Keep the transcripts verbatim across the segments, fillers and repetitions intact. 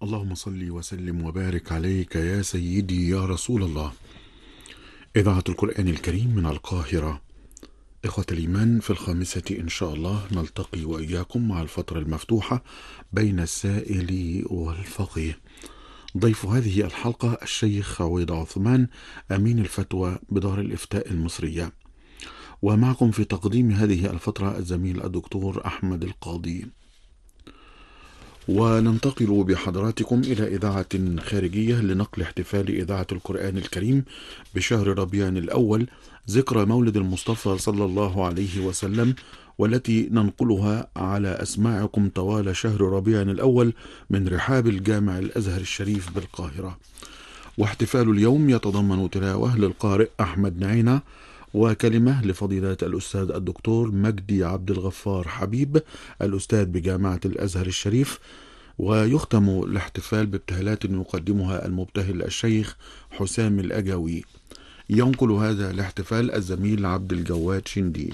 اللهم صل وسلم وبارك عليك يا سيدي يا رسول الله. إذاعة القرآن الكريم من القاهرة. إخوة الإيمان، في الخامسة إن شاء الله نلتقي وإياكم مع الفترة المفتوحة بين السائل والفقيه. ضيف هذه الحلقة الشيخ عويض عثمان، أمين الفتوى بدار الإفتاء المصرية. ومعكم في تقديم هذه الفترة الزميل الدكتور أحمد القاضي. وننتقل بحضراتكم إلى إذاعة خارجية لنقل احتفال إذاعة القرآن الكريم بشهر ربيع الأول، ذكرى مولد المصطفى صلى الله عليه وسلم، والتي ننقلها على أسماعكم طوال شهر ربيع الأول من رحاب الجامع الأزهر الشريف بالقاهرة. واحتفال اليوم يتضمن تلاوة للقارئ أحمد نعينة، وكلمة لفضيلة الأستاذ الدكتور مجدي عبد الغفار حبيب، الأستاذ بجامعة الأزهر الشريف. ويختم الاحتفال بابتهالات يقدمها المبتهل الشيخ حسام الأجاوي. ينقل هذا الاحتفال الزميل عبد الجواد شندي.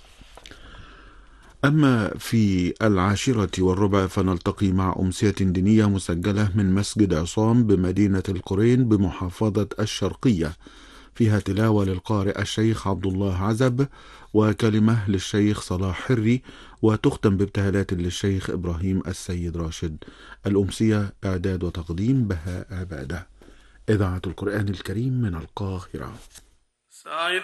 أما في العاشرة والربع فنلتقي مع أمسية دينية مسجلة من مسجد عصام بمدينة القرين بمحافظة الشرقية، فيها تلاوة للقارئ الشيخ عبد الله عزب، وكلمة للشيخ صلاح حري، وتختم بابتهالات للشيخ إبراهيم السيد راشد. الأمسية إعداد وتقديم بهاء عبادة. إذاعة القرآن الكريم من القاهرة.